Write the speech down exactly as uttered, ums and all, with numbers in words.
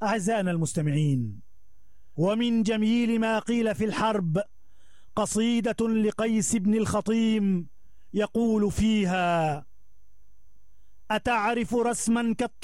أعزائنا المستمعين، ومن جميل ما قيل في الحرب قصيدة لقيس بن الخطيم يقول فيها: أتعرف رسما كالطير